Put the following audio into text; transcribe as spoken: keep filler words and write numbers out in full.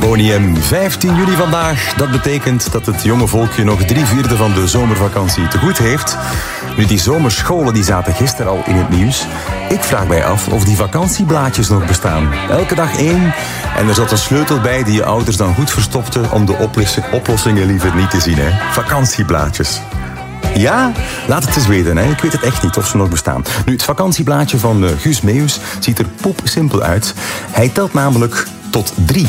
Boney M, vijftien juli vandaag. Dat betekent dat het jonge volkje nog drie vierde van de zomervakantie te goed heeft. Nu, die zomerscholen die zaten gisteren al in het nieuws. Ik vraag mij af of die vakantieblaadjes nog bestaan. Elke dag één. En er zat een sleutel bij die je ouders dan goed verstopten om de oplossingen liever niet te zien. Hè? Vakantieblaadjes. Ja? Laat het eens weten. Hè. Ik weet het echt niet of ze nog bestaan. Nu, het vakantieblaadje van uh, Guus Meeuwis ziet er poepsimpel uit. Hij telt namelijk tot drie.